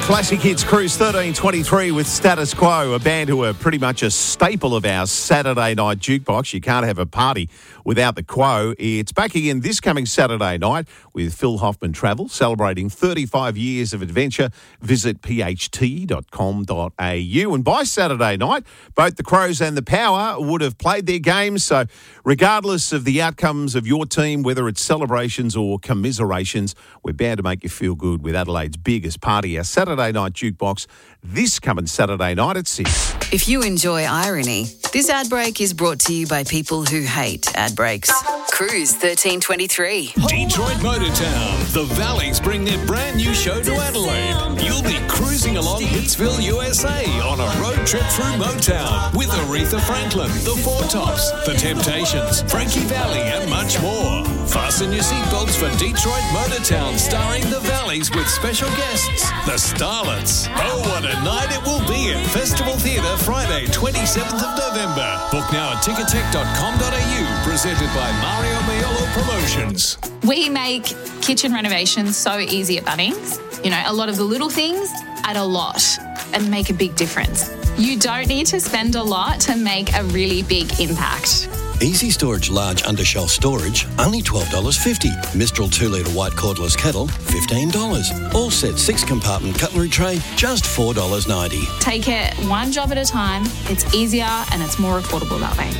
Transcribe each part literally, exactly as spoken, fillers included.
Classic Hits Cruise thirteen twenty-three with Status Quo, a band who are pretty much a staple of our Saturday night jukebox. You can't have a party without the Quo. It's back again this coming Saturday night with Phil Hoffman Travel, celebrating thirty-five years of adventure. Visit p h t dot com dot a u. And by Saturday night, both the Crows and the Power would have played their games. So regardless of the outcomes of your team, whether it's celebrations or commiserations, we're bound to make you feel good with Adelaide's biggest party, our Saturday night jukebox, this coming Saturday night at six. If you enjoy irony, this ad break is brought to you by people who hate ad breaks. Cruise thirteen twenty-three. Detroit Motortown. The Valleys bring their brand new show to Adelaide. You'll be cruising along Hitsville, U S A on a road trip through Motown with Aretha Franklin, The Four Tops, The Temptations, Frankie Valli and much more. Fasten your seatbelts for Detroit Motortown, starring The Valleys with special guests, The Starlets. Oh, what a night it will be at Festival Theatre Friday, twenty-seventh of November. Book now at ticketek dot com dot a u, presented by Mario Maiolo Promotions. We make kitchen renovations so easy at Bunnings. You know, a lot of the little things add a lot and make a big difference. You don't need to spend a lot to make a really big impact. Easy Storage Large Undershelf Storage, only twelve dollars fifty. Mistral two litre white cordless kettle, fifteen dollars. All set six compartment cutlery tray, just four dollars ninety. Take it one job at a time. It's easier and it's more affordable that way.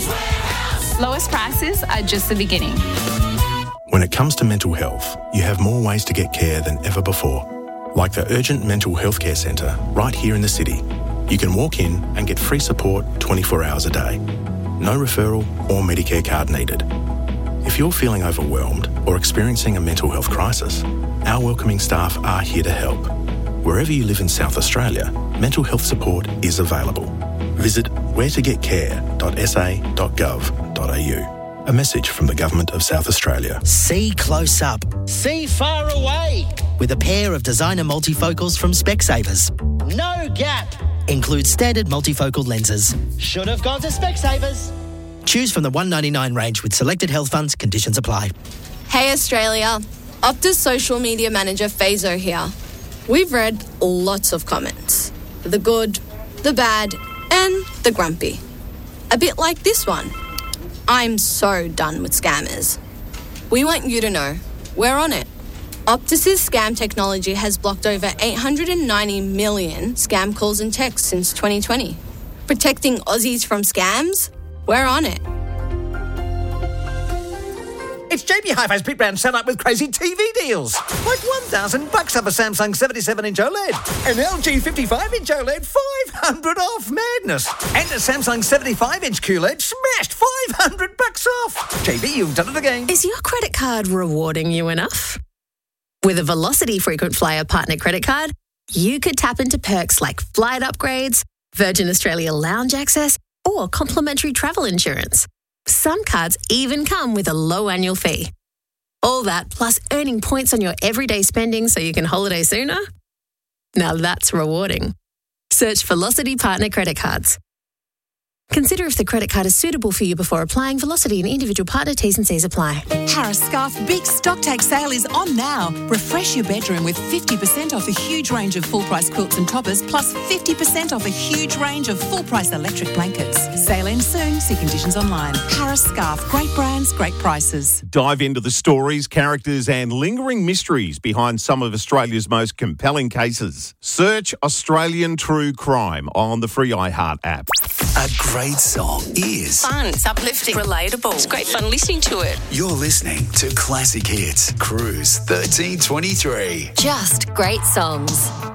Lowest prices are just the beginning. When it comes to mental health, you have more ways to get care than ever before. Like the Urgent Mental Health Care Centre right here in the city. You can walk in and get free support twenty-four hours a day. No referral or Medicare card needed. If you're feeling overwhelmed or experiencing a mental health crisis, our welcoming staff are here to help. Wherever you live in South Australia, mental health support is available. Visit where to get care dot s a dot gov dot a u. A message from the Government of South Australia. See close up. See far away. With a pair of designer multifocals from Specsavers. No gap. Includes standard multifocal lenses. Should have gone to Specsavers. Choose from the one ninety-nine range with selected health funds. Conditions apply. Hey Australia, Optus social media manager Fazo here. We've read lots of comments. The good, the bad, and the grumpy. A bit like this one. I'm so done with scammers. We want you to know, we're on it. Optus's scam technology has blocked over eight hundred ninety million scam calls and texts since twenty twenty. Protecting Aussies from scams? We're on it. It's J B Hi-Fi's Big Brand set up with crazy T V deals. Like one thousand bucks off a Samsung seventy-seven inch OLED. An L G fifty-five inch OLED, five hundred off. Madness. And a Samsung seventy-five inch Q L E D smashed five hundred bucks off. J B, you've done it again. Is your credit card rewarding you enough? With a Velocity Frequent Flyer Partner Credit Card, you could tap into perks like flight upgrades, Virgin Australia lounge access, or complimentary travel insurance. Some cards even come with a low annual fee. All that plus earning points on your everyday spending so you can holiday sooner? Now that's rewarding. Search Velocity Partner Credit Cards. Consider if the credit card is suitable for you before applying. Velocity and individual partner T's and C's apply. Harris Scarf Big Stock Take Sale is on now. Refresh your bedroom with fifty percent off a huge range of full-price quilts and toppers, plus fifty percent off a huge range of full-price electric blankets. Sale ends soon. See conditions online. Harris Scarf. Great brands, great prices. Dive into the stories, characters and lingering mysteries behind some of Australia's most compelling cases. Search Australian True Crime on the free iHeart app. A great song is fun, it's uplifting, relatable. It's great fun listening to it. You're listening to Classic Hits Cruise thirteen twenty-three. Just great songs.